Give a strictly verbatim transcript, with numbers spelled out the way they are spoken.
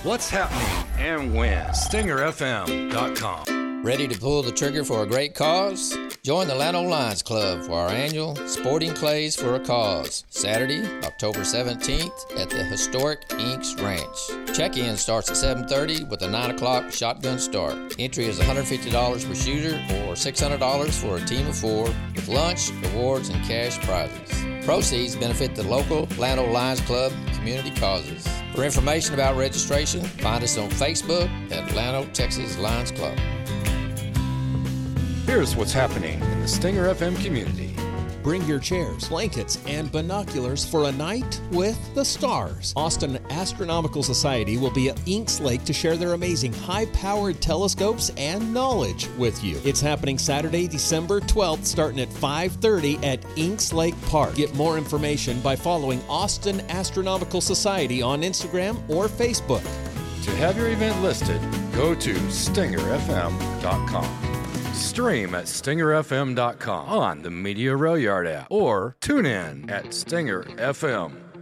what's happening and when. Stinger F M dot com. Ready to pull the trigger for a great cause? Join the Llano Lions Club for our annual Sporting Clays for a Cause, Saturday, October seventeenth at the historic Inks Ranch. Check-in starts at seven thirty with a nine o'clock shotgun start. Entry is one hundred fifty dollars per shooter or six hundred dollars for a team of four with lunch, awards, and cash prizes. Proceeds benefit the local Llano Lions Club community causes. For information about registration, find us on Facebook at Llano, Texas Lions Club. Here's what's happening in the Stinger F M community. Bring your chairs, blankets, and binoculars for a night with the stars. Austin Astronomical Society will be at Inks Lake to share their amazing high-powered telescopes and knowledge with you. It's happening Saturday, December twelfth, starting at five thirty at Inks Lake Park. Get more information by following Austin Astronomical Society on Instagram or Facebook. To have your event listed, go to Stinger F M dot com. Stream at Stinger F M dot com on the Media Rail Yard app or tune in at Stinger F M.